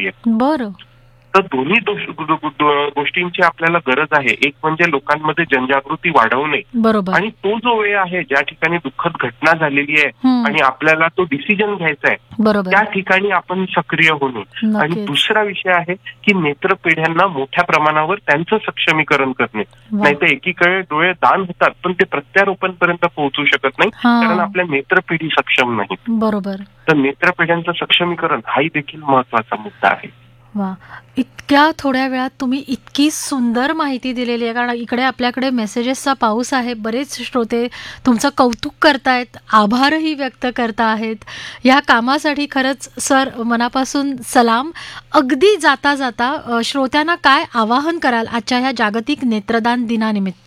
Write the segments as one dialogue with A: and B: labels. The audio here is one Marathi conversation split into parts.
A: झालेली आहे.
B: बरं.
A: तर दोन्ही गोष्टींची आपल्याला गरज आहे. एक म्हणजे लोकांमध्ये जनजागृती वाढवणे,
B: बरोबर.
A: आणि तो जो वेळ आहे ज्या ठिकाणी दुःखद घटना झालेली आहे आणि आपल्याला तो डिसिजन घ्यायचा आहे,
B: बरोबर,
A: त्या ठिकाणी आपण सक्रिय होणे. आणि दुसरा विषय आहे की नेत्रपेढ्यांना मोठ्या प्रमाणावर त्यांचं सक्षमीकरण करणे. नाहीतर एकीकडे डोळे दान होतात पण ते प्रत्यारोपण पर्यंत पोहोचू शकत नाही, कारण आपल्या नेत्रपेढी सक्षम नाही.
B: बरोबर.
A: तर नेत्रपेढ्यांचं सक्षमीकरण हाही देखील महत्वाचा मुद्दा आहे.
B: वा, इतक्या थोड्या वेळात तुम्ही इतकी सुंदर माहिती दिलेली आहे. कारण इकडे आपल्याकडे मेसेजेसचा पाऊस आहे. बरेच श्रोते तुमचं कौतुक करतायत, आभारही व्यक्त करता आहेत. या कामासाठी खरंच सर मनापासून सलाम. अगदी जाता जाता श्रोत्यांना काय आवाहन कराल आजच्या ह्या जागतिक नेत्रदान दिनानिमित्त?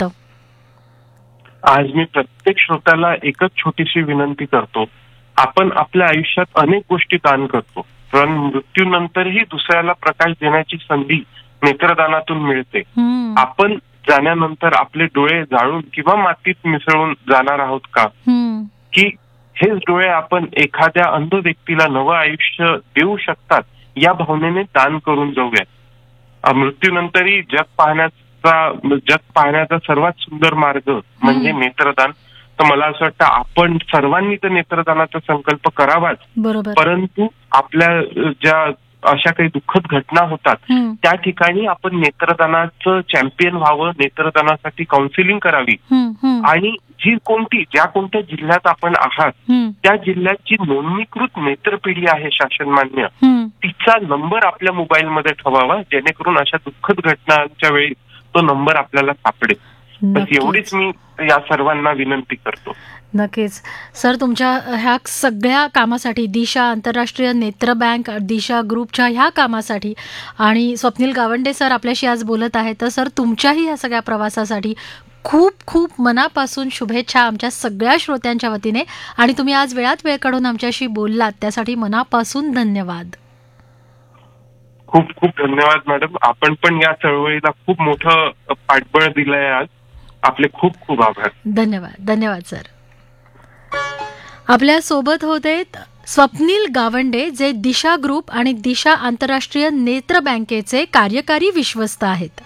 A: आज मी प्रत्येक श्रोत्याला एकच छोटीशी विनंती करतो. आपण आपल्या आयुष्यात अनेक गोष्टी दान करतो, पण मृत्यूनंतरही दुसऱ्याला प्रकाश देण्याची संधी नेत्रदानातून मिळते. आपण जाण्यानंतर आपले डोळे जाळून किंवा मातीत मिसळून जाणार आहोत का? की हेच डोळे आपण एखाद्या अंध व्यक्तीला नवं आयुष्य देऊ शकतात या भावनेने दान करून जाऊयात. मृत्यूनंतरही जग पाहण्याचा सर्वात सुंदर मार्ग म्हणजे नेत्रदान. तर मला असं वाटतं आपण सर्वांनी तर नेत्रदानाचा संकल्प करावाच, परंतु आपल्या ज्या अशा काही दुःखद घटना होतात त्या ठिकाणी आपण नेत्रदानाचं चॅम्पियन व्हावं, नेत्रदानासाठी काउन्सिलिंग करावी, आणि ज्या कोणत्या जिल्ह्यात आपण आहात त्या जिल्ह्याची नोंदणीकृत नेत्रपेढी आहे शासनमान्य, तिचा नंबर आपल्या मोबाईलमध्ये ठेवावा, जेणेकरून अशा दुःखद घटनांच्या वेळी तो नंबर आपल्याला सापडेल. बस एवढीच मी या सर्वांना विनंती करतो.
B: नक्कीच सर, तुमच्या ह्या सगळ्या कामासाठी, दिशा आंतरराष्ट्रीय नेत्र बँक, दिशा ग्रुपच्या ह्या कामासाठी, आणि स्वप्नील गावंडे सर आपल्याशी आज बोलत आहेत, तर सर तुमच्याही ह्या सगळ्या प्रवासासाठी खूप खूप मनापासून शुभेच्छा आमच्या सगळ्या श्रोत्यांच्या वतीने. आणि तुम्ही आज वेळात वेळ काढून आमच्याशी बोललात त्यासाठी मनापासून धन्यवाद.
A: खूप खूप धन्यवाद मॅडम. आपण पण या चळवळीला खूप मोठं पाठबळ दिलंय आज. आपले खूप खूप आभार.
B: धन्यवाद. धन्यवाद सर. आपल्या सोबत होते स्वप्नील गावंडे, जे दिशा ग्रुप आणि दिशा आंतरराष्ट्रीय नेत्र बँकेचे कार्यकारी विश्वस्त आहेत.